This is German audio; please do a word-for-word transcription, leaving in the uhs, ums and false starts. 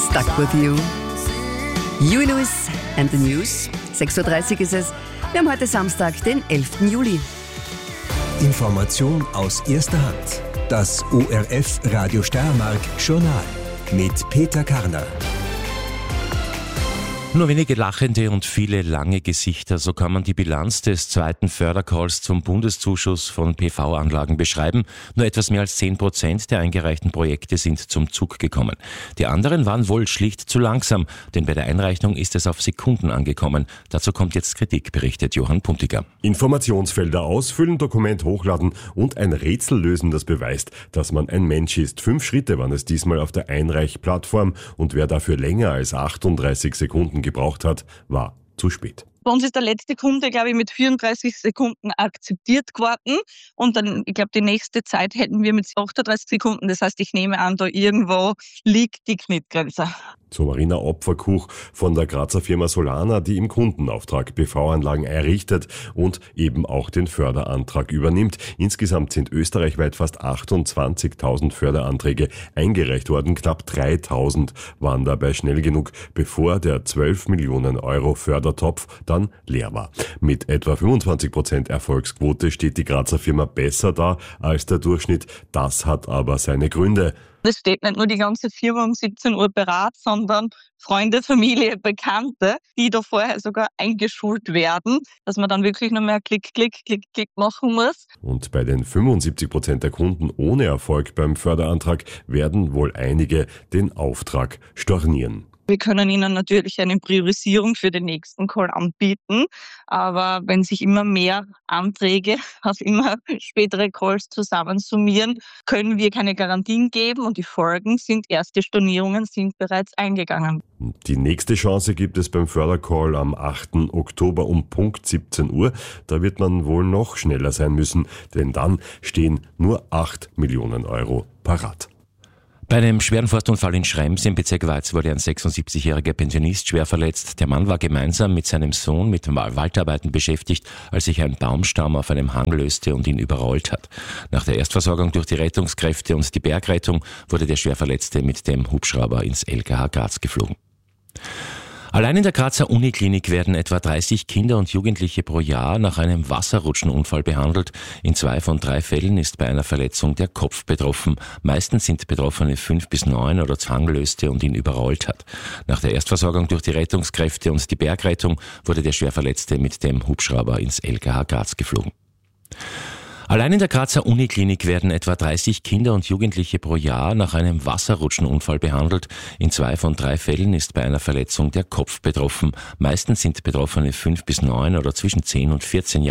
Stuck With You. Huey Lewis and the News. sechs Uhr dreißig ist es. Wir haben heute Samstag, den elften Juli. Information aus erster Hand. Das O R F Radio Steiermark Journal mit Peter Karner. Nur wenige lachende und viele lange Gesichter, so kann man die Bilanz des zweiten Fördercalls zum Bundeszuschuss von P V-Anlagen beschreiben. Nur etwas mehr als zehn Prozent der eingereichten Projekte sind zum Zug gekommen. Die anderen waren wohl schlicht zu langsam, denn bei der Einreichung ist es auf Sekunden angekommen. Dazu kommt jetzt Kritik, berichtet Johann Puntiger. Informationsfelder ausfüllen, Dokument hochladen und ein Rätsel lösen, das beweist, dass man ein Mensch ist. Fünf Schritte waren es diesmal auf der Einreichplattform und wer dafür länger als achtunddreißig Sekunden gebraucht hat, war zu spät. Bei uns ist der letzte Kunde, glaube ich, mit vierunddreißig Sekunden akzeptiert geworden. Und dann, ich glaube, die nächste Zeit hätten wir mit achtunddreißig Sekunden. Das heißt, ich nehme an, da irgendwo liegt die Knittgrenze. So Marina Opferkuch von der Grazer Firma Solana, die im Kundenauftrag P V-Anlagen errichtet und eben auch den Förderantrag übernimmt. Insgesamt sind österreichweit fast achtundzwanzigtausend Förderanträge eingereicht worden. Knapp dreitausend waren dabei schnell genug, bevor der zwölf Millionen Euro Fördertopf dann leer war. Mit etwa fünfundzwanzig Prozent Erfolgsquote steht die Grazer Firma besser da als der Durchschnitt. Das hat aber seine Gründe. Es steht nicht nur die ganze Firma um siebzehn Uhr bereit, sondern Freunde, Familie, Bekannte, die da vorher sogar eingeschult werden, dass man dann wirklich nur mehr Klick, Klick, Klick, Klick machen muss. Und bei den fünfundsiebzig Prozent der Kunden ohne Erfolg beim Förderantrag werden wohl einige den Auftrag stornieren. Wir können Ihnen natürlich eine Priorisierung für den nächsten Call anbieten, aber wenn sich immer mehr Anträge auf immer spätere Calls zusammensummieren, können wir keine Garantien geben und die Folgen sind, erste Stornierungen sind bereits eingegangen. Die nächste Chance gibt es beim Fördercall am achten Oktober um Punkt siebzehn Uhr. Da wird man wohl noch schneller sein müssen, denn dann stehen nur acht Millionen Euro parat. Bei einem schweren Forstunfall in Schrems im Bezirk Weiz wurde ein sechsundsiebzigjähriger Pensionist schwer verletzt. Der Mann war gemeinsam mit seinem Sohn mit Waldarbeiten beschäftigt, als sich ein Baumstamm auf einem Hang löste und ihn überrollt hat. Nach der Erstversorgung durch die Rettungskräfte und die Bergrettung wurde der Schwerverletzte mit dem Hubschrauber ins L K H Graz geflogen. Allein in der Grazer Uniklinik werden etwa dreißig Kinder und Jugendliche pro Jahr nach einem Wasserrutschenunfall behandelt. In zwei von drei Fällen ist bei einer Verletzung der Kopf betroffen. Meistens sind Betroffene fünf bis neun oder Zwanglöste und ihn überrollt hat. Nach der Erstversorgung durch die Rettungskräfte und die Bergrettung wurde der Schwerverletzte mit dem Hubschrauber ins L K H Graz geflogen. Allein in der Grazer Uniklinik werden etwa dreißig Kinder und Jugendliche pro Jahr nach einem Wasserrutschenunfall behandelt. In zwei von drei Fällen ist bei einer Verletzung der Kopf betroffen. Meistens sind Betroffene fünf bis neun oder zwischen zehn und vierzehn Jahre